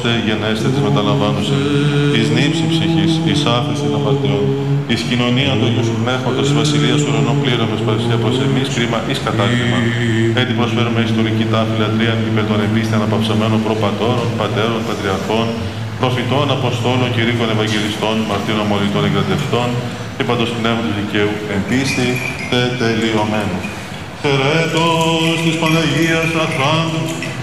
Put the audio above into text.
δόστε γενέστε της μεταλαμβάνουσε, εις νύψη ψυχής, εις άφεση των αμαρτιών, εις κοινωνία του Αγίου Σου Πνεύματος, της Βασιλείας ουρανών πλήρωμες παρουσία προς εμείς, κρίμα εις κατάκριμα. Έτσι προσφέρουμε ιστορική τάφη λατρεία υπέρ των επίστην αναπαυσαμένων προπατώρων, πατέρων, πατριαρχών, προφητών, αποστόλων, κηρύκων, ευαγγελιστών, μαρτύρων, αμολυτών, εγκρατευτών και παντός πνεύματος δικαίου εν πίστη τελειωμένου. Χαιρέτος της Παναγίας Αθράντου,